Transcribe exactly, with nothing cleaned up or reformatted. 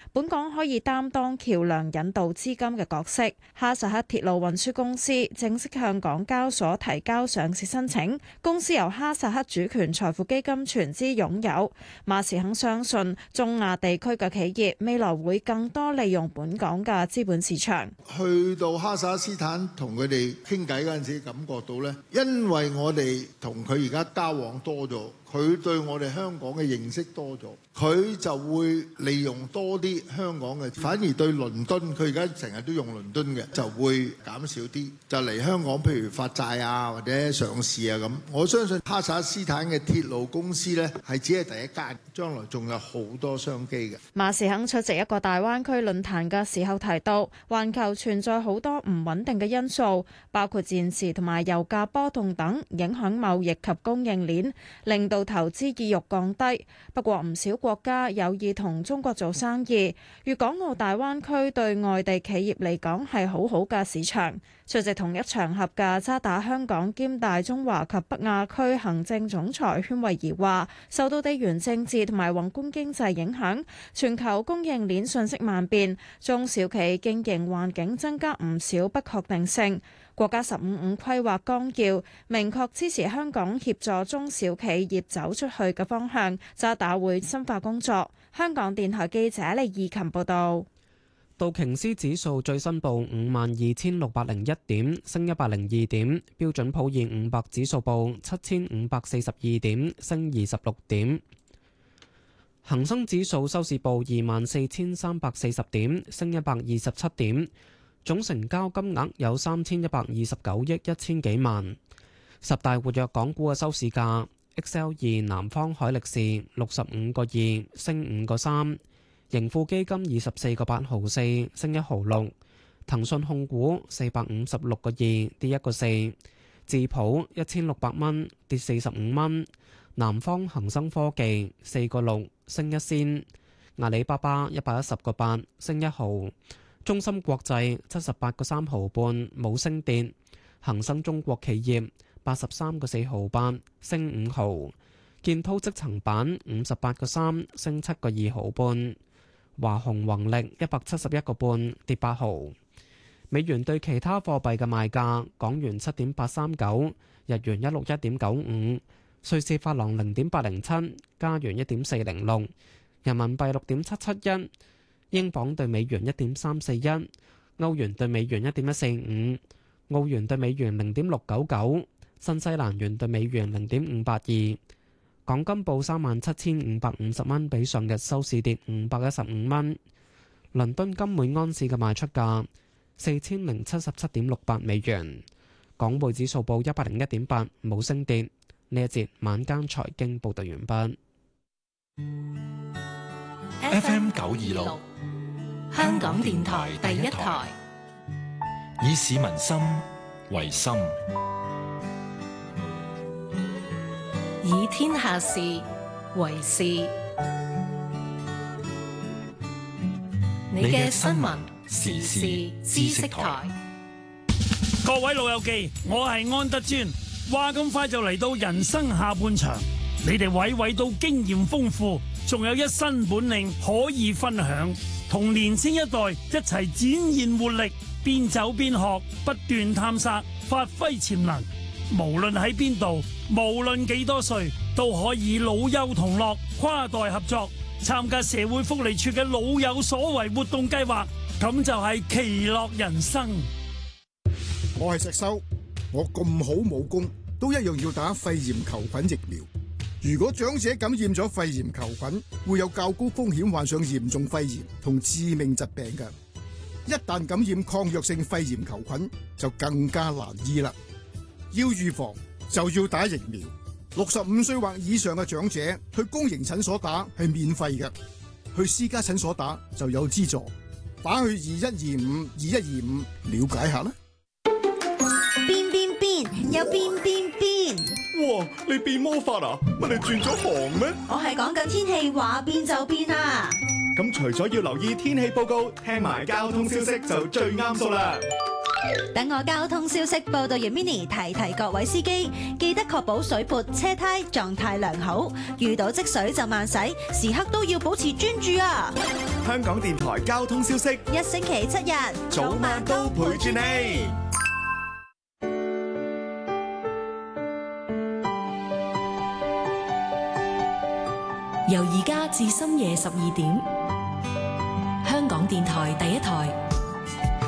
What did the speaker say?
本港可以擔當橋梁引導資金嘅角色。哈薩克鐵路運輸公司正式向港交所提交上市申請，公司由哈薩克主權財富基金全資擁有。馬時亨相信中亞地區嘅企業未來會更多利用本港嘅資本市場。 去到哈薩克斯坦同佢哋傾偈嗰陣時，感覺到呢，因為我哋同佢而家交往多咗，佢對我哋香港嘅認識多咗，佢就會利用多啲香港嘅，反而對倫敦，佢而家成日都用倫敦嘅，就會減少啲，就嚟香港譬如發債啊或者上市啊咁。我相信哈薩克斯坦嘅鐵路公司呢，係只係第一間，將來仲有好多商機嘅。 馬時亨出席一個大灣區論壇嘅時候提到，環球存在好多唔穩定嘅因素，包括戰事同埋油價波動等，影響貿易及供應鏈，令到投資意欲降低。不過唔少國家有意同中國做生意，粵港澳大灣區對外地企業嚟講係好好嘅市場。出席同一場合嘅渣打香港兼大中華及北亞區行政總裁禤惠儀話，受到地緣政治同埋宏觀經濟影響，全球供應鏈瞬息萬變，中小企經營環境增加唔少不確定性。國家十五五規劃綱要明確支持香港協助中小企業走出去嘅方向，渣打會深化工作。香港電台記者李義琴報道。 道瓊斯指數最新報五萬二千六百零一點，升一百零二點。標準普爾五百指數報七千五百四十二點，升二十六點。恒生指數收市報二萬四千三百四十點，升一百二十七點。總成交金額有三千一百二十九億一千幾萬。十大活躍港股嘅收市價 ，X L 二南方海力士六十五個二，升五個三。盈富基金二十四個八毫四，升一毫六；騰訊控股四百五十六個二，跌一個四；智普一千六百蚊，跌四十五蚊；南方恒生科技四個六，升一仙；阿里巴巴一百一十個八，升一毫；中芯國際七十八個三毫半，冇升跌；恒生中國企業八十三個四毫八，升五毫；建滔積層板五十八個三，升七個二毫半。華虹宏力一百七十一個半，跌八毫。美元對其他貨幣嘅賣價：港元七點八三九，日元一六一點九五，瑞士法郎零點八零七，加元一點四零六，人民幣六點七七一，英鎊對美元一點三四一，歐元對美元一點一四五，澳元對美元零點六九九，新西蘭元對美元零點五八二。港金報三萬七千五百五十蚊，比上日收市跌五百一十五蚊。倫敦金每安士嘅賣出價四千零七十七點六八美元。港匯指數報一百零一點八，冇升跌。呢一節晚間財經報道完畢。 F M 九二六，香港電台第一台，以市民心為心， 以天下事為事。你嘅新聞時事知識台。 各位老友記，我係安德尊。話咁快就嚟到人生下半場，你哋位位都經驗豐富，仲有一身本領可以分享，同年輕一代一齊展現活力，邊走邊學，不斷探索，發揮潛能。無論喺邊度，無論幾多歲，都可以老幼同樂，跨代合作，參加社會福利處嘅老有所為活動計劃，咁就係其樂人生。 我係石修，我咁好武功，都一樣要打肺炎球菌疫苗。如果長者感染咗肺炎球菌，會有較高風險患上嚴重肺炎同致命疾病嘅。一旦感染抗藥性肺炎球菌，就更加難醫啦。要預防就要打疫苗，六十五歲或以上嘅長者去公營診所打係免費嘅，去私家診所打就有資助。打去二一二五二一二五了解下啦。 變變變，有變變變！ 哇，你變魔法啊？乜你轉咗行咩？ 我係講緊天氣，話變就變啊！ 咁除咗要留意天氣報告，聽埋交通消息就最啱數啦。 等我交通消息報道完 Mini 提提各位司機，記得確保水潑、車胎狀態良好，遇到積水就慢駛，時刻都要保持專注啊！ 香港電台交通消息， 一星期七日， 早晚都陪住你。 由而家至深夜十二點，香港電台第一台。